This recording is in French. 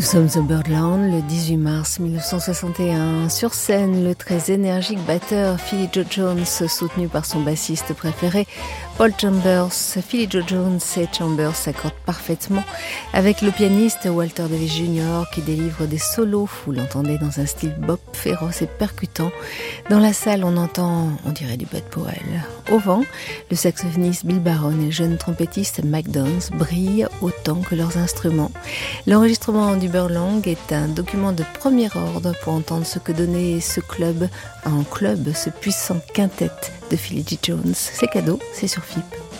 Nous sommes au Birdland le 18 mars 1961. Sur scène, le très énergique batteur Philly Joe Jones, soutenu par son bassiste préféré Paul Chambers. Philly Joe Jones et Chambers s'accordent parfaitement avec le pianiste Walter Davis Jr. qui délivre des solos. Vous l'entendez dans un style bop féroce et percutant. Dans la salle, on entend, on dirait du Bud Powell. Au vent, le saxophoniste Bill Baron et le jeune trompettiste Mike Downs brillent autant que leurs instruments. L'enregistrement du Birdland est un document de premier ordre pour entendre ce que donnait ce club, ce puissant quintet de Philly Joe Jones. C'est cadeau, c'est sur FIP.